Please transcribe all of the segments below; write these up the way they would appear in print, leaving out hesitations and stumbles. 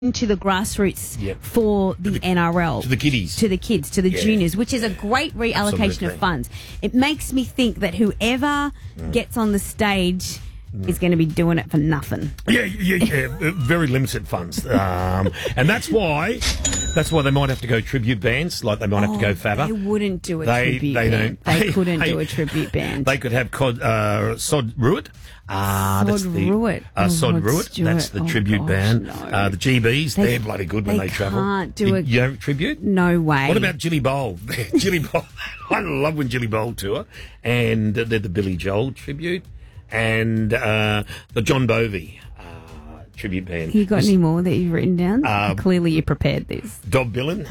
into the grassroots for the NRL. To the kiddies. To the kids, to the juniors, which is a great reallocation of funds. It makes me think that whoever gets on the stage is going to be doing it for nothing. Yeah. Very limited funds. And that's why they might have to go tribute bands, like they might have to go Fabba. They wouldn't do a tribute band. They couldn't do a tribute band. They could have Sod Ruit. Sod Ruit. Sod Ruit. That's the tribute band. No. The GBs, they're bloody good when they travel. Can't do it. You know, tribute? No way. What about Jilly Bowl? Jilly Bowl. I love when Jilly Bowl tour. And they're the Billy Joel tribute. And the John Bovey tribute band. You got any more that you've written down? Clearly you prepared this. Dob Billen.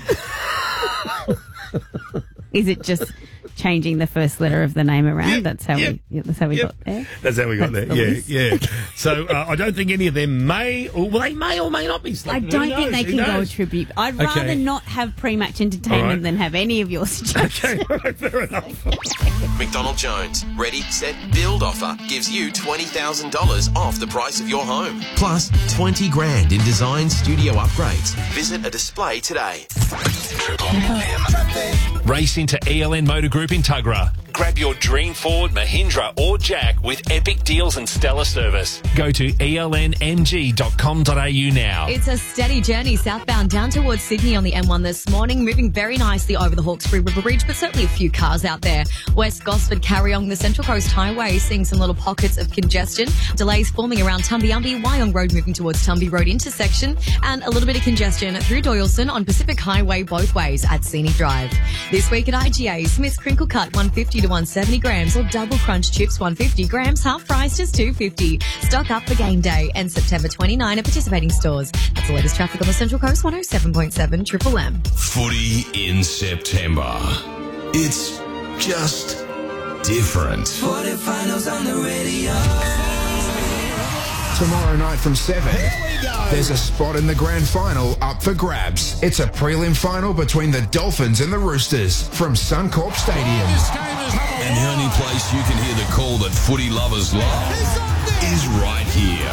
Is it just changing the first letter of the name around? That's how we got there. That's how we got there. Yeah. So I don't think any of them may or may not be selected. I don't think they can go a tribute. I'd rather not have pre-match entertainment than have any of your suggestions. Okay, right, fair enough. McDonald Jones Ready, Set, Build offer gives you $20,000 off the price of your home. Plus $20,000 in design studio upgrades. Visit a display today. Race into ELN Motor Group in Tuggerah. Grab your dream Ford, Mahindra or Jack with epic deals and stellar service. Go to elnmg.com.au now. It's a steady journey southbound down towards Sydney on the M1 this morning, moving very nicely over the Hawkesbury River Bridge, but certainly a few cars out there. West Gosford carry on the Central Coast Highway, seeing some little pockets of congestion. Delays forming around Tumbiumbi, Wyong Road moving towards Tumby Road intersection, and a little bit of congestion through Doyleson on Pacific Highway both ways at Scenic Drive. This week at IGA, Smith's Crinkle Cut 150 to 170 grams or Double Crunch Chips 150 grams, half price just $2.50. Stock up for game day and September 29 at participating stores. That's the latest traffic on the Central Coast, 107.7 Triple M. Footy in September. It's just different. Footy finals on the radio. Tomorrow night from 7, there's a spot in the grand final up for grabs. It's a prelim final between the Dolphins and the Roosters from Suncorp Stadium. And the only place you can hear the call that footy lovers love is right here.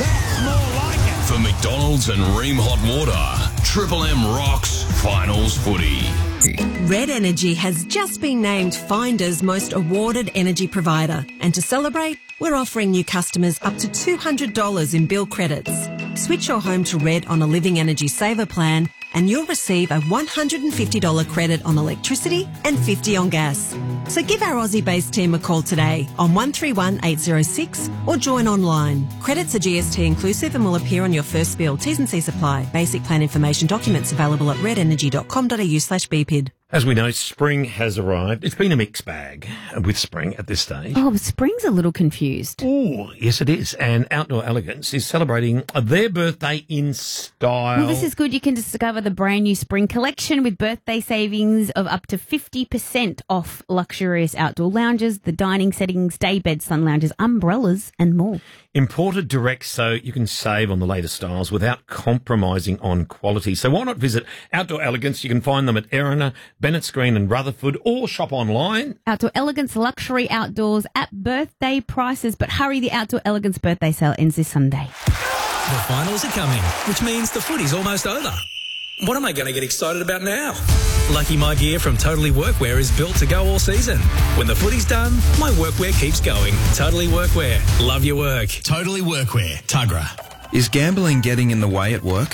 For McDonald's and Ream Hot Water, Triple M rocks finals footy. Red Energy has just been named Finder's most awarded energy provider. And to celebrate, we're offering new customers up to $200 in bill credits. Switch your home to Red on a Living Energy Saver plan and you'll receive a $150 credit on electricity and $50 on gas. So give our Aussie-based team a call today on 131 806 or join online. Credits are GST inclusive and will appear on your first bill. T's and C's apply. Basic plan information documents available at redenergy.com.au/BPID. As we know, spring has arrived. It's been a mixed bag with spring at this stage. Oh, spring's a little confused. Oh, yes, it is. And Outdoor Elegance is celebrating their birthday in style. Well, this is good. You can discover the brand new spring collection with birthday savings of up to 50% off luxurious outdoor lounges, the dining settings, daybeds, sun lounges, umbrellas, and more. Imported direct, so you can save on the latest styles without compromising on quality. So why not visit Outdoor Elegance? You can find them at Erina, Bennetts Green and Rutherford, or shop online. Outdoor Elegance luxury outdoors at birthday prices. But hurry, the Outdoor Elegance birthday sale ends this Sunday. The finals are coming, which means the footy's almost over. What am I going to get excited about now? Lucky My Gear from Totally Workwear is built to go all season. When the footy's done, my workwear keeps going. Totally Workwear. Love your work. Totally Workwear. Tuggerah. Is gambling getting in the way at work?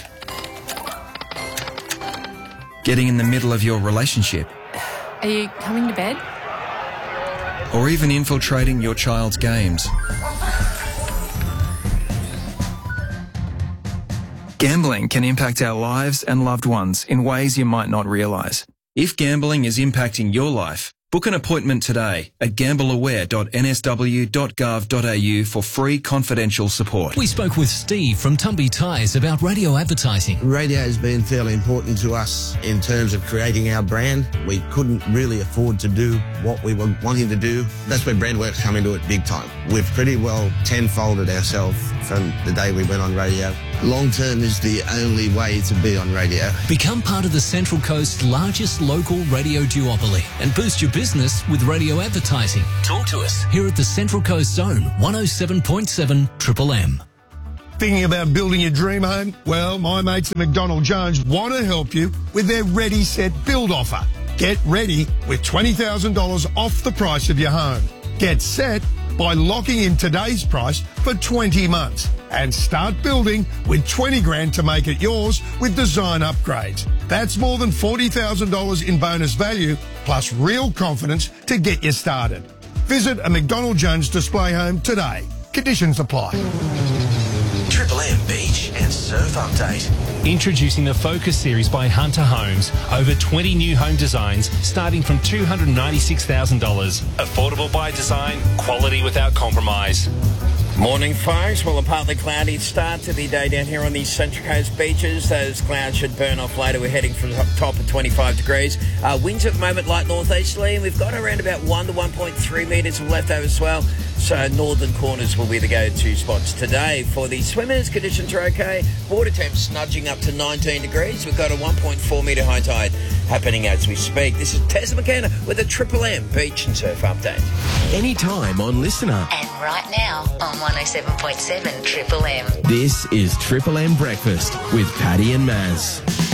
Getting in the middle of your relationship? Are you coming to bed? Or even infiltrating your child's games? Gambling can impact our lives and loved ones in ways you might not realise. If gambling is impacting your life, book an appointment today at gambleaware.nsw.gov.au for free confidential support. We spoke with Steve from Tumby Tyres about radio advertising. Radio has been fairly important to us in terms of creating our brand. We couldn't really afford to do what we were wanting to do. That's where Brandworks come into it big time. We've pretty well tenfolded ourselves from the day we went on radio. Long term is the only way to be on radio. Become part of the Central Coast's largest local radio duopoly and boost your business with radio advertising. Talk to us here at the Central Coast Zone, 107.7 Triple M. Thinking about building your dream home? Well, my mates at McDonald Jones want to help you with their Ready, Set, Build offer. Get ready with $20,000 off the price of your home. Get set by locking in today's price for 20 months and start building with 20 grand to make it yours with design upgrades. That's more than $40,000 in bonus value plus real confidence to get you started. Visit a McDonald Jones display home today. Conditions apply. Triple M Beach and Surf Update. Introducing the Focus series by Hunter Homes. Over 20 new home designs starting from $296,000. Affordable by design, quality without compromise. Morning, folks. Well, a partly cloudy start to the day down here on the Central Coast beaches. Those clouds should burn off later. We're heading for the top of 25 degrees. Winds at the moment light northeasterly, and we've got around about 1 to 1.3 metres of leftover swell. So northern corners will be the go-to spots today. For the swimmers, conditions are okay. Water temps nudging up to 19 degrees. We've got a 1.4 metre high tide happening as we speak. This is Tess McKenna with a Triple M Beach and Surf Update. Anytime on Listener. And right now on 107.7 Triple M. This is Triple M Breakfast with Paddy and Maz.